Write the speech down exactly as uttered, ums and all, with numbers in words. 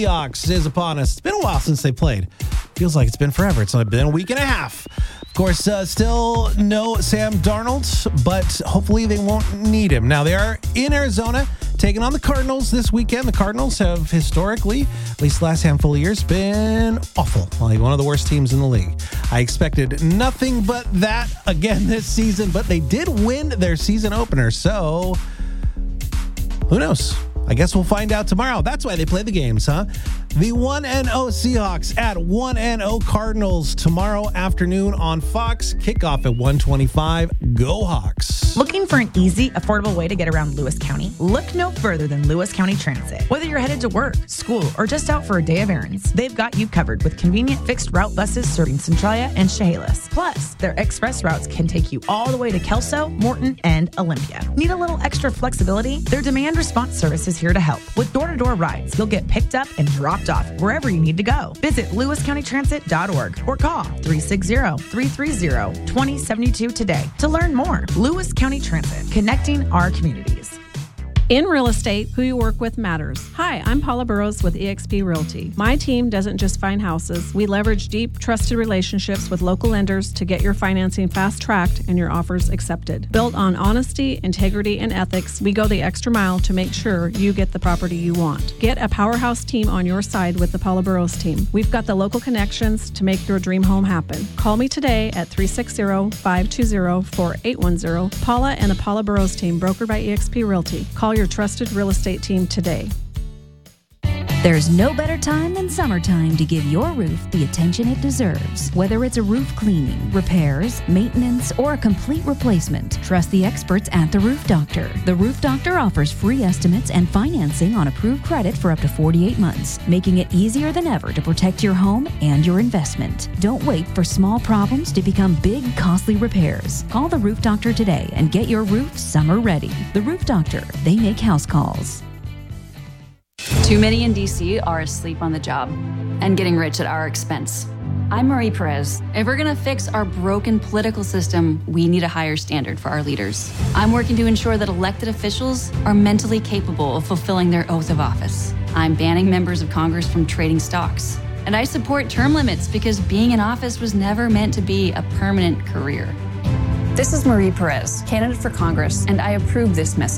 Seahawks is upon us. It's been a while since they played. Feels like it's been forever. It's only been a week and a half. Of course, uh, still no Sam Darnold, but hopefully they won't need him. Now, they are in Arizona taking on the Cardinals this weekend. The Cardinals have historically, at least the last handful of years, been awful. Like one of the worst teams in the league. I expected nothing but that again this season, but they did win their season opener. So, who knows? I guess we'll find out tomorrow. That's why they play the games, huh? The one and oh Seahawks at one and oh Cardinals tomorrow afternoon on Fox. Kickoff at one twenty-five. Go Hawks. Looking for an easy, affordable way to get around Lewis County? Look no further than Lewis County Transit. Whether you're headed to work, school, or just out for a day of errands, they've got you covered with convenient fixed route buses serving Centralia and Chehalis. Plus, their express routes can take you all the way to Kelso, Morton, and Olympia. Need a little extra flexibility? Their demand response service is here to help. With door-to-door rides, you'll get picked up and dropped off wherever you need to go. Visit lewis county transit dot org or call three six zero, three three zero, two zero seven two today to learn more. Lewis County Transit, connecting our communities. In real estate, who you work with matters. Hi, I'm Paula Burrows with eXp Realty. My team doesn't just find houses. We leverage deep, trusted relationships with local lenders to get your financing fast-tracked and your offers accepted. Built on honesty, integrity, and ethics, we go the extra mile to make sure you get the property you want. Get a powerhouse team on your side with the Paula Burrows team. We've got the local connections to make your dream home happen. Call me today at three six zero, five two zero, four eight one zero. Paula and the Paula Burrows team, brokered by eXp Realty. Call your trusted real estate team today. There's no better time than summertime to give your roof the attention it deserves. Whether it's a roof cleaning, repairs, maintenance, or a complete replacement, trust the experts at The Roof Doctor. The Roof Doctor offers free estimates and financing on approved credit for up to forty-eight months, making it easier than ever to protect your home and your investment. Don't wait for small problems to become big, costly repairs. Call The Roof Doctor today and get your roof summer ready. The Roof Doctor, they make house calls. Too many in D C are asleep on the job and getting rich at our expense. I'm Marie Perez. If we're gonna fix our broken political system, we need a higher standard for our leaders. I'm working to ensure that elected officials are mentally capable of fulfilling their oath of office. I'm banning members of Congress from trading stocks. And I support term limits because being in office was never meant to be a permanent career. This is Marie Perez, candidate for Congress, and I approve this message.